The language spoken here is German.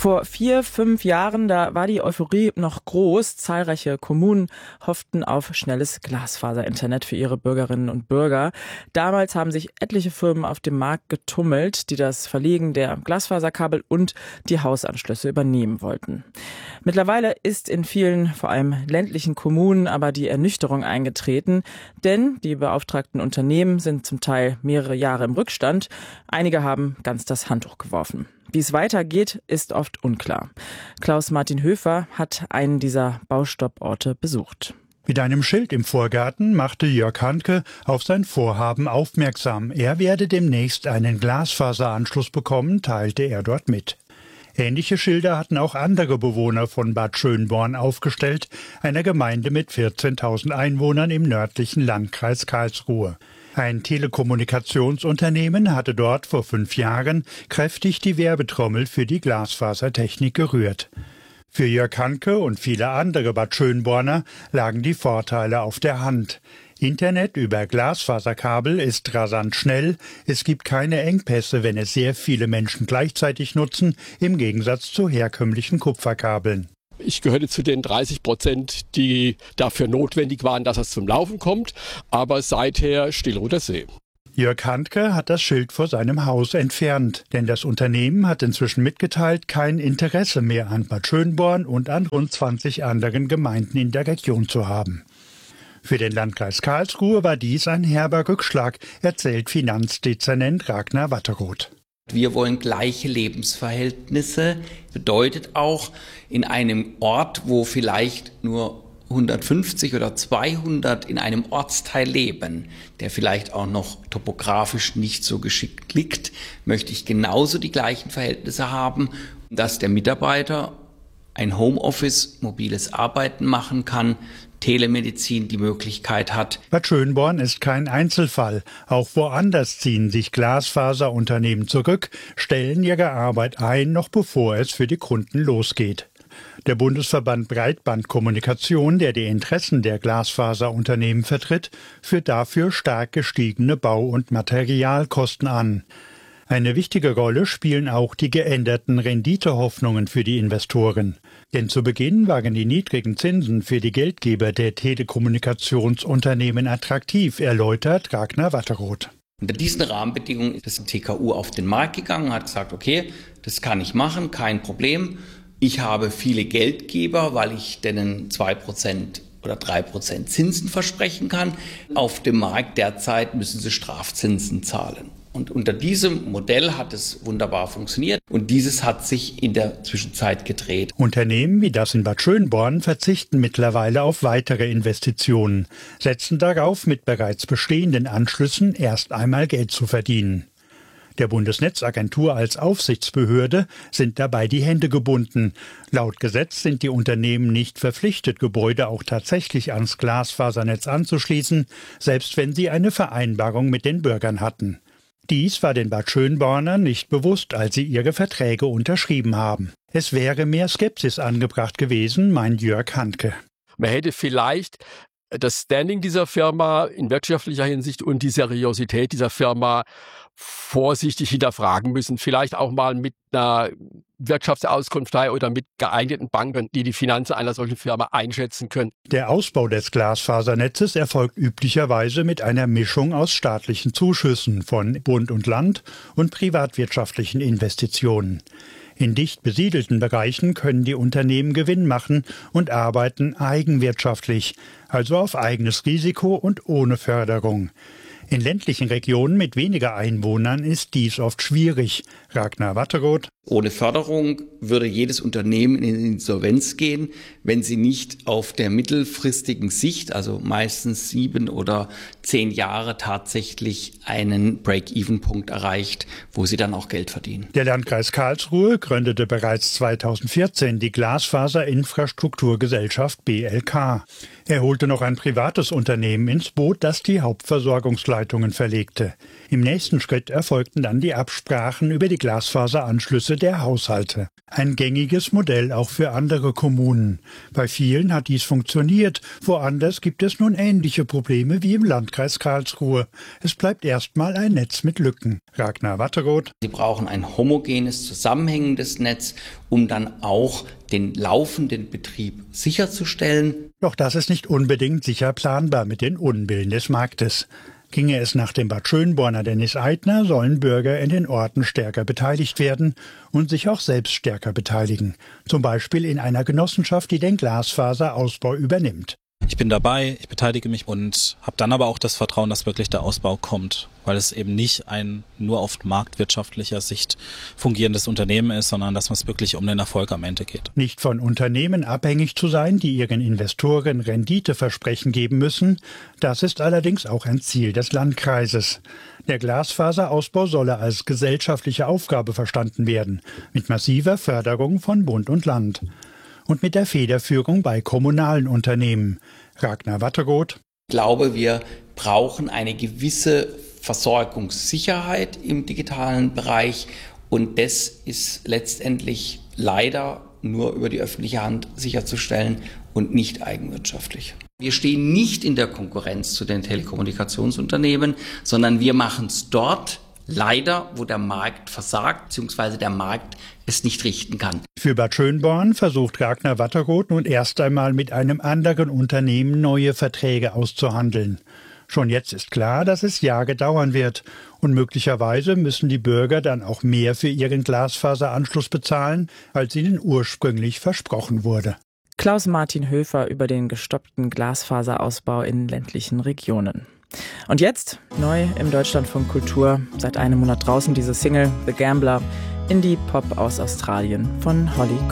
Vor 4, 5 Jahren, da war die Euphorie noch groß. Zahlreiche Kommunen hofften auf schnelles Glasfaser-Internet für ihre Bürgerinnen und Bürger. Damals haben sich etliche Firmen auf dem Markt getummelt, die das Verlegen der Glasfaserkabel und die Hausanschlüsse übernehmen wollten. Mittlerweile ist in vielen, vor allem ländlichen Kommunen, aber die Ernüchterung eingetreten, denn die beauftragten Unternehmen sind zum Teil mehrere Jahre im Rückstand. Einige haben ganz das Handtuch geworfen. Wie es weitergeht, ist oft unklar. Klaus-Martin Höfer hat einen dieser Baustopporte besucht. Mit einem Schild im Vorgarten machte Jörg Handke auf sein Vorhaben aufmerksam. Er werde demnächst einen Glasfaseranschluss bekommen, teilte er dort mit. Ähnliche Schilder hatten auch andere Bewohner von Bad Schönborn aufgestellt, einer Gemeinde mit 14.000 Einwohnern im nördlichen Landkreis Karlsruhe. Ein Telekommunikationsunternehmen hatte dort vor 5 Jahren kräftig die Werbetrommel für die Glasfasertechnik gerührt. Für Jörg Handke und viele andere Bad Schönborner lagen die Vorteile auf der Hand. Internet über Glasfaserkabel ist rasant schnell, es gibt keine Engpässe, wenn es sehr viele Menschen gleichzeitig nutzen, im Gegensatz zu herkömmlichen Kupferkabeln. Ich gehörte zu den 30%, die dafür notwendig waren, dass es zum Laufen kommt, aber seither still ruht der See. Jörg Handke hat das Schild vor seinem Haus entfernt, denn das Unternehmen hat inzwischen mitgeteilt, kein Interesse mehr an Bad Schönborn und an rund 20 anderen Gemeinden in der Region zu haben. Für den Landkreis Karlsruhe war dies ein herber Rückschlag, erzählt Finanzdezernent Ragnar Watteroth. Wir wollen gleiche Lebensverhältnisse, bedeutet auch in einem Ort, wo vielleicht nur 150 oder 200 in einem Ortsteil leben, der vielleicht auch noch topografisch nicht so geschickt liegt, möchte ich genauso die gleichen Verhältnisse haben, dass der Mitarbeiter ein Homeoffice, mobiles Arbeiten machen kann, Telemedizin die Möglichkeit hat. Bad Schönborn ist kein Einzelfall. Auch woanders ziehen sich Glasfaserunternehmen zurück, stellen ihre Arbeit ein, noch bevor es für die Kunden losgeht. Der Bundesverband Breitbandkommunikation, der die Interessen der Glasfaserunternehmen vertritt, führt dafür stark gestiegene Bau- und Materialkosten an. Eine wichtige Rolle spielen auch die geänderten Renditehoffnungen für die Investoren. Denn zu Beginn waren die niedrigen Zinsen für die Geldgeber der Telekommunikationsunternehmen attraktiv, erläutert Ragnar Watteroth. Unter diesen Rahmenbedingungen ist das TKU auf den Markt gegangen, hat gesagt, okay, das kann ich machen, kein Problem. Ich habe viele Geldgeber, weil ich denen 2% oder 3% Zinsen versprechen kann. Auf dem Markt derzeit müssen sie Strafzinsen zahlen. Und unter diesem Modell hat es wunderbar funktioniert und dieses hat sich in der Zwischenzeit gedreht. Unternehmen wie das in Bad Schönborn verzichten mittlerweile auf weitere Investitionen, setzen darauf, mit bereits bestehenden Anschlüssen erst einmal Geld zu verdienen. Der Bundesnetzagentur als Aufsichtsbehörde sind dabei die Hände gebunden. Laut Gesetz sind die Unternehmen nicht verpflichtet, Gebäude auch tatsächlich ans Glasfasernetz anzuschließen, selbst wenn sie eine Vereinbarung mit den Bürgern hatten. Dies war den Bad Schönbornern nicht bewusst, als sie ihre Verträge unterschrieben haben. Es wäre mehr Skepsis angebracht gewesen, meint Jörg Handke. Man hätte vielleicht das Standing dieser Firma in wirtschaftlicher Hinsicht und die Seriosität dieser Firma vorsichtig hinterfragen müssen. Vielleicht auch mal mit einer Wirtschaftsauskunftei oder mit geeigneten Banken, die die Finanzen einer solchen Firma einschätzen können. Der Ausbau des Glasfasernetzes erfolgt üblicherweise mit einer Mischung aus staatlichen Zuschüssen von Bund und Land und privatwirtschaftlichen Investitionen. In dicht besiedelten Bereichen können die Unternehmen Gewinn machen und arbeiten eigenwirtschaftlich, also auf eigenes Risiko und ohne Förderung. In ländlichen Regionen mit weniger Einwohnern ist dies oft schwierig. Ragnar Watteroth: Ohne Förderung würde jedes Unternehmen in Insolvenz gehen, wenn sie nicht auf der mittelfristigen Sicht, also meistens 7 oder 10 Jahre, tatsächlich einen Break-Even-Punkt erreicht, wo sie dann auch Geld verdienen. Der Landkreis Karlsruhe gründete bereits 2014 die Glasfaserinfrastrukturgesellschaft BLK. Er holte noch ein privates Unternehmen ins Boot, das die Hauptversorgungsleitungen verlegte. Im nächsten Schritt erfolgten dann die Absprachen über die Glasfaseranschlüsse der Haushalte. Ein gängiges Modell auch für andere Kommunen. Bei vielen hat dies funktioniert, woanders gibt es nun ähnliche Probleme wie im Landkreis Karlsruhe. Es bleibt erstmal ein Netz mit Lücken. Ragnar Watteroth. Sie brauchen ein homogenes, zusammenhängendes Netz, um dann auch den laufenden Betrieb sicherzustellen. Doch das ist nicht unbedingt sicher planbar mit den Unbillen des Marktes. Ginge es nach dem Bad Schönborner Dennis Eitner, sollen Bürger in den Orten stärker beteiligt werden und sich auch selbst stärker beteiligen. Zum Beispiel in einer Genossenschaft, die den Glasfaserausbau übernimmt. Ich bin dabei, ich beteilige mich und habe dann aber auch das Vertrauen, dass wirklich der Ausbau kommt, weil es eben nicht ein nur auf marktwirtschaftlicher Sicht fungierendes Unternehmen ist, sondern dass es wirklich um den Erfolg am Ende geht. Nicht von Unternehmen abhängig zu sein, die ihren Investoren Renditeversprechen geben müssen, das ist allerdings auch ein Ziel des Landkreises. Der Glasfaserausbau solle als gesellschaftliche Aufgabe verstanden werden, mit massiver Förderung von Bund und Land. Und mit der Federführung bei kommunalen Unternehmen. Ragnar Watteroth. Ich glaube, wir brauchen eine gewisse Versorgungssicherheit im digitalen Bereich und das ist letztendlich leider nur über die öffentliche Hand sicherzustellen und nicht eigenwirtschaftlich. Wir stehen nicht in der Konkurrenz zu den Telekommunikationsunternehmen, sondern wir machen es dort, leider, wo der Markt versagt, bzw. der Markt es nicht richten kann. Für Bad Schönborn versucht Ragnar Watteroth nun erst einmal mit einem anderen Unternehmen neue Verträge auszuhandeln. Schon jetzt ist klar, dass es Jahre dauern wird. Und möglicherweise müssen die Bürger dann auch mehr für ihren Glasfaseranschluss bezahlen, als ihnen ursprünglich versprochen wurde. Klaus-Martin Höfer über den gestoppten Glasfaserausbau in ländlichen Regionen. Und jetzt, neu im Deutschlandfunk Kultur, seit einem Monat draußen diese Single The Gambler, Indie-Pop aus Australien von Holly